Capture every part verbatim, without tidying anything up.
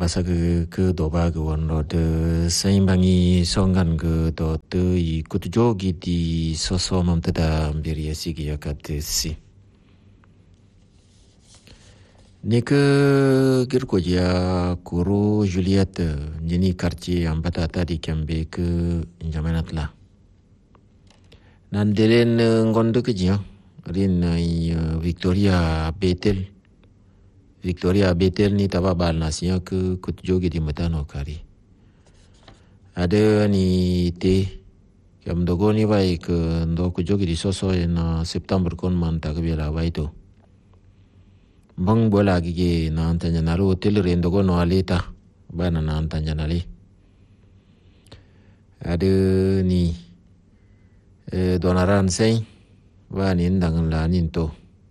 basa ke ke doba ke wono de saimbangi songan ke do te I kutjogi di soso mam tada mbiri asigi yakate si. Ne ke girko dia kuru Juliette njeni quartier ambata tadi kembe ke njamenat la. Nan delen ngondo ke dia rin Victoria Betel. Victoria Betel ni taba bal nasinya ke kutjogi di metano kari. Ada ni te kam dogo ni bai ke ndo kutjogi di soso na September kon manta ke bela bai to. Bang bola gige na antanya naru hotel rendo go no aleta bana na antanya nali. Ada ni eh, donaran sei bani ndang la ninto.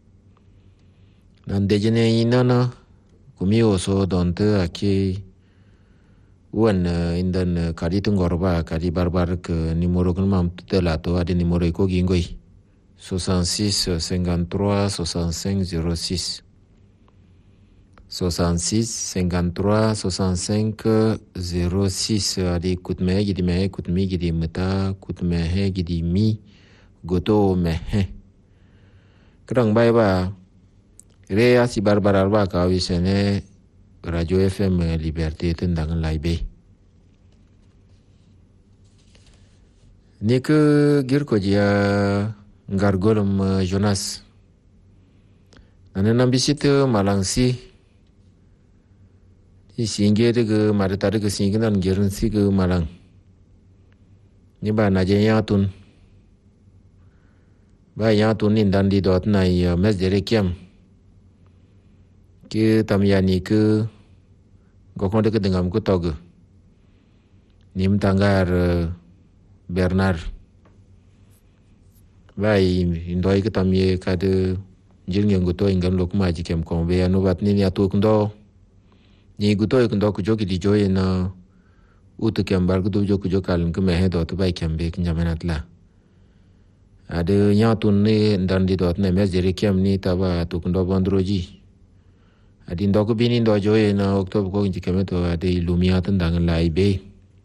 Nan dejene inana kumi oso donte ake wan indan kadi tungorba kadi barbar ke nimero kan mam tutela to ade nimero ko gingoi soixante-six cinquante-trois soixante-cinq zéro six soixante-six cinquante-trois soixante-cinq zéro six ade kutme gidi me kutmi gidi meta kutme he gidi mi goto me he krang bai ba re asi barbarar ba ka wisene radio F M Liberté tendang laibe ne ke girko dia ngargolum Jonas nana nambisite malangsi si singe de ke marita de ke singe nan gerin si ke malang ni ba na je yatun ba yatun ni dan di dot na ya mes de rekiam ke tamyani ke gokon de ke dengam ku tog nim tanggar Bernard bai indoi ke tamye ka de jilngen guto ingan lokma ji kem kon be anu bat ni atu kundo ni guto kundo ku jogi di joye na utu kem bar gudo joku jokal ke mehe dot bai kem be nyamenat la ade nyatun ni ndan di dot ne mes jere kem ni taba tu kundo bandroji adi ndoko bini ndo joye na oktober ko nji kemeto ade ilumia tendang laibe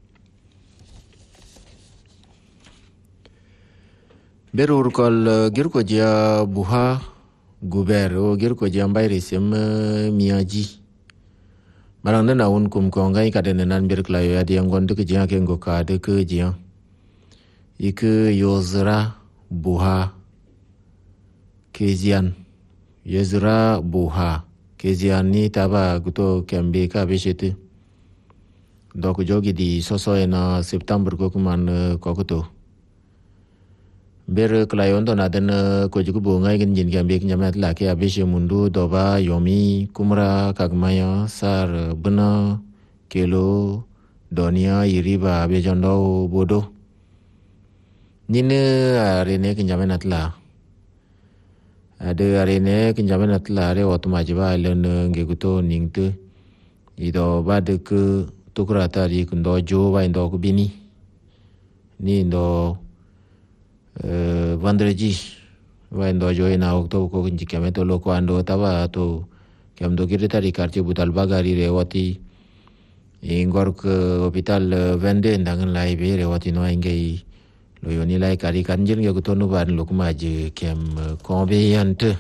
berur kol girko dia buha guber o girko dia mbai resem miaji marang na un kum ko ngai ka den nan ber klayo adi ngon de ke dia ke ngo ka de ke dia ik yozra buha kezian yozra buha kezian ni taba guto kembe ka beshete dok jogi di soso na September ko kuman ko kuto ber klayon to na den ko jugu bo ngai gen jin kembe nyamat la ke abeshe mundu doba yomi kumra kagmaya sar bena kelo donia iriba bejondo bodo nine arene ke nyamat la ada arene kenjaman atla are otomajiba len ngeguto ningte ido bade ke tukura tari kundo jo ba indo ku bini ni indo eh vendredi ba indo jo ina okto ko kinji kemeto loko ando taba to kemdo gire tari quartier butal bagari rewati ingor ke hospital vende ndangan lai be rewati no ingei lo yoni lai kari kanjil nge kutonu ban lo kumaje kem kombe yante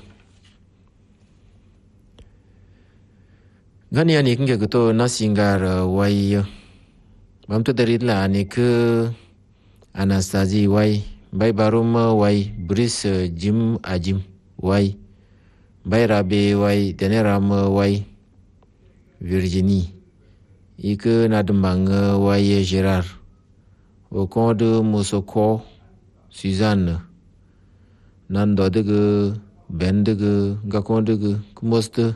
gani ani nge kuto nasingar wai mam to derit la ani ke Anastasie wai bai barum wai bris jim ajim wai bai rabe wai deneram wai Virginie ike nadembang wai Gerard au compte de Mosoko, Suzanne, Nando de Ben de Gakon de Kumoste,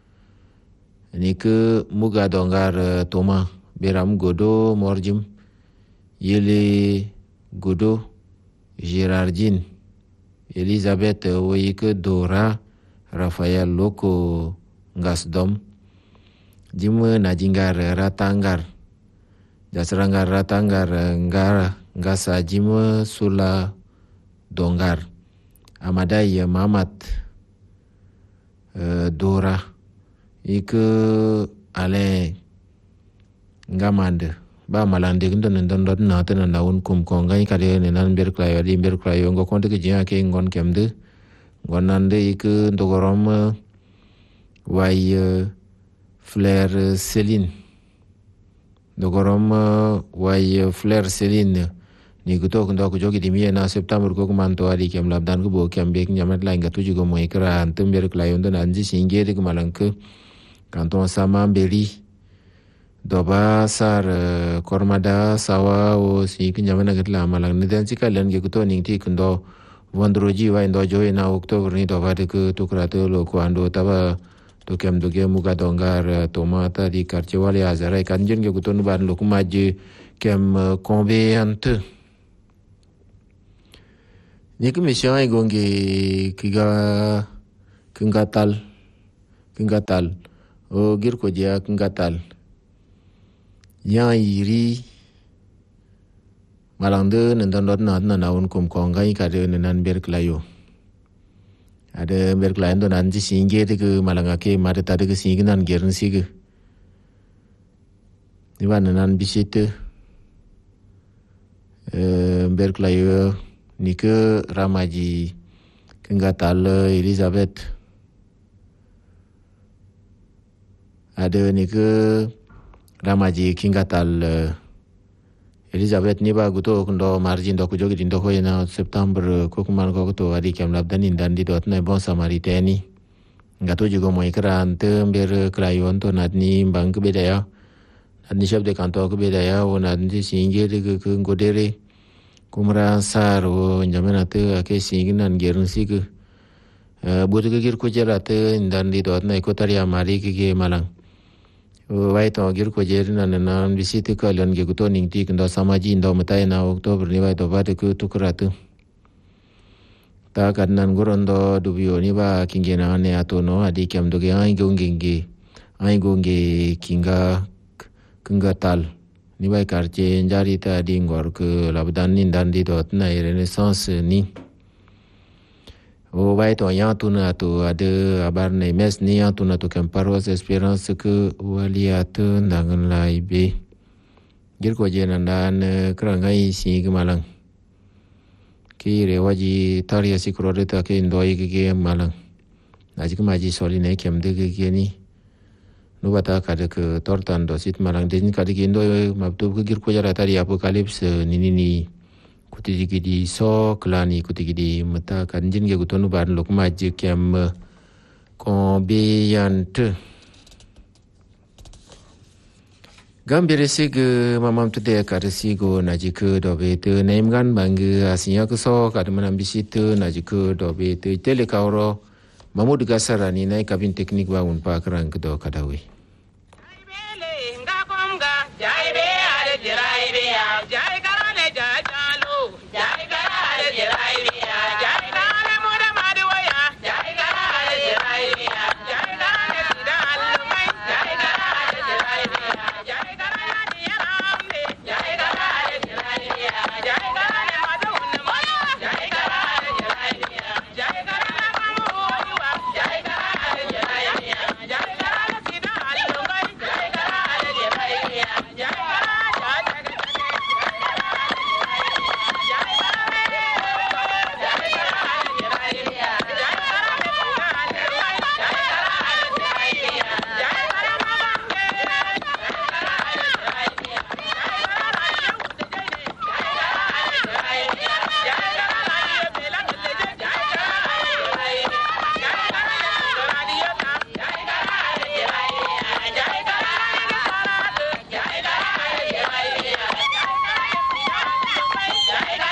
Nike Mugadongar Thomas, Beram Godo, Morjim, Yele Godo, Gérardine, Elisabeth Oike Dora, Raphaël Loko Gasdom, Jim Najingar Ratangar, Jasrangar ratangar ngara ngasa jima sula dongar amadai Mamat uh, Dora ike ale ngamande ba malande gindo ndon dot na tan na un kum ko ngai kare ne nan ber klayo di ber klayo ngo konde ke jia ke ngon kemde ngonande ik ndogorom way fleur Céline ndogorom way fleur Céline ni guto ndo ko jogi dimi na september ko manto ari kem labdan ko bo kem bek nyamet la ngatu jugo mo ikra antum ber klayo ndo nanji singe de malanke kanton sama beri doba sar kormada sawa o si kinyamana gatla malang ne dan sikalen ge guto ning ti kundo vendredi wa ndo joy na october ni doba de ko tukrato lo ko ando taba to kem do ge muga dongar tomata di quartier wali azara kanjen ge guto no ban lo kumaje kem conveyante ni ke mission ay gonge kiga kingatal kingatal o gir ko dia kingatal yang iri malangde nendon dot na na naun kum kongai kade nenan ber klayo ada ber klayo don anji singe de ke malanga ke mare tade ke singe nan gern sige ni ban nan bisite eh ber klayo ni ke ramaji kingatal Elizabeth ada ni ke ramaji kingatal Elizabeth ni ba guto kundo margin do kujogi dindo ko na september ko kuman ko to adi kem labdan indan di dot na bon samaritani ngato jugo mo ikran tember krayon to nadni bang ke bedaya nadni chef de kanto ke bedaya o nadni singe de ke ngodere kumra saro njamena te ake singinan gerun sig butu ke gir ko jarate indan di dot na ko taria mari ke malang wai to gir ko jerina na visite ka lon ge guto ning ti ndo samaji ndo matai na october ni wai to ba de ku tukratu ta kadnan gorondo dubio ni ba kingena ne atono adi kem do ge ai gongingi ai gonge kinga kinga tal ni wai karche njari ta di ngor ke labdan ni dan di dot na renaissance ni o vai to ya tu na tu ada abar ne mes ni ya tu na tu kem paros esperance ke waliat nangan lai be gir ko je nan dan krangai si ke malang ki rewaji taria sikrore ta ke ndoi ke malang aji ke maji soli ne kem de ke ni no bata ka de ke tortan do sit malang de ni ka de ke ndoi mabtu ke gir ko jara taria apocalypse ni ni ni kuti gidi so klani kuti gidi mata kanjin ge gutonu bar lokma je kem conveyante gambere sig mamam tude karsi go najik do bete naimgan bang asinya ko so kadman ambisit najik do bete telekawro mamud gasarani nai kabin teknik ba un pa krang do kadawi